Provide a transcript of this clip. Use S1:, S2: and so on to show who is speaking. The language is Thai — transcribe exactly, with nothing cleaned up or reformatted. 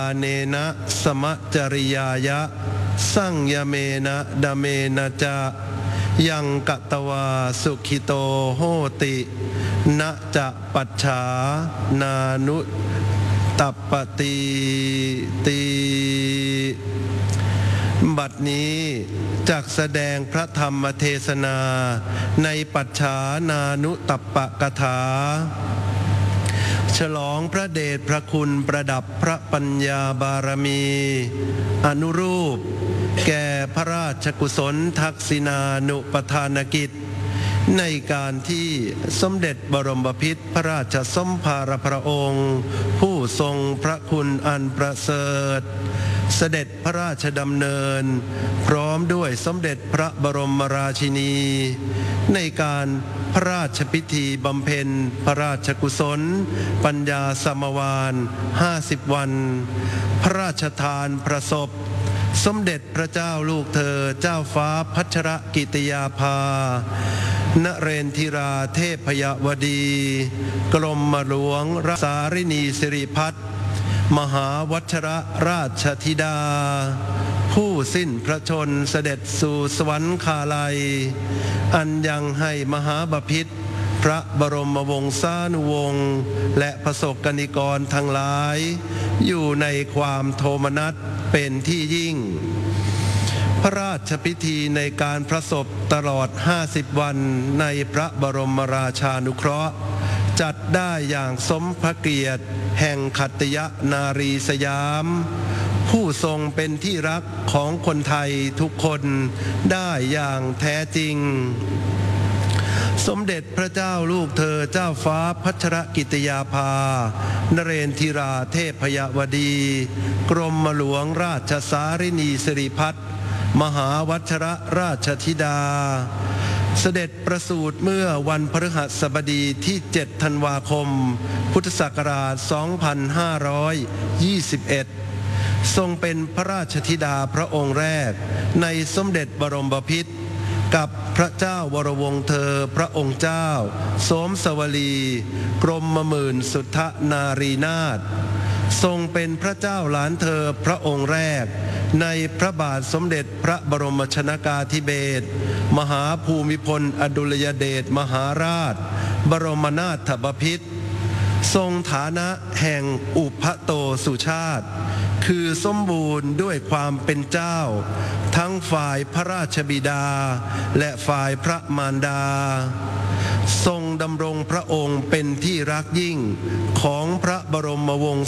S1: เนนะสมจริยายะสังยเมนะดเมนะจะยังกตวาสุขิโตโหตินะจะปัจฉานานุตัปปติติบัดนี้จักแสดงพระธรรมเทศนาในปัจฉานานุตัปปกถาฉลองพระเดชพระคุณประดับพระปัญญาบารมีอนุรูปแก่พระราชกุศลทักษิณานุปทานกิจในการที่สมเด็จบรมบพิตรพระราชสมภารพระองค์ผู้ทรงพระคุณอันประเสริฐเสด็จพระราชดำเนินพร้อมด้วยสมเด็จพระบรมราชินีในการพระราชพิธีบำเพ็ญพระราชกุศลปัญญาสมวานห้าสิบวันพระราชทานประสบสมเด็จพระเจ้าลูกเธอเจ้าฟ้าพัชรกิติยาภานเรนทิราเทพยวดีกรมหลวงราชสารินีสิริพัฒน์มหาวัชรราชธิดาผู้สิ้นพระชนเสด็จสู่สวรรคาลัยอันยังให้มหาบพิตรพระบรมวงศานุวงศ์และประสบกนิกรทั้งหลายอยู่ในความโทมนัสเป็นที่ยิ่งพระราชพิธีในการพระศพตลอดห้าสิบวันในพระบรมราชานุเคราะห์จัดได้อย่างสมพระเกียรติแห่งขัตติยนารีสยามผู้ทรงเป็นที่รักของคนไทยทุกคนได้อย่างแท้จริงสมเด็จพระเจ้าลูกเธอเจ้าฟ้าพัชรกิติยาภานเรนทิราเทพยวดีกรมหลวงราชสารินีสิริพัฒน์มหาวัชรราชธิดาเสด็จประสูติเมื่อวันพฤหัสบดีที่เจ็ดธันวาคมพุทธศักราชสองพันห้าร้อยยี่สิบเอ็ดทรงเป็นพระราชธิดาพระองค์แรกในสมเด็จบรมบพิตรกับพระเจ้าวรวงศ์เธอพระองค์เจ้าโสมสวลีกรมหมื่นสุทธนารีนาถทรงเป็นพระเจ้าหลานเธอพระองค์แรกในพระบาทสมเด็จพระบรมชนกาธิเบศรมหาภูมิพลอดุลยเดชมหาราชบรมนาถบพิตรทรงฐานะแห่งอุพโตสุชาติคือสมบูรณ์ด้วยความเป็นเจ้าทั้งฝ่ายพระราชบิดาและฝ่ายพระมารดาทรงดำรงพระองค์เป็นที่รักยิ่งของพระบรมวง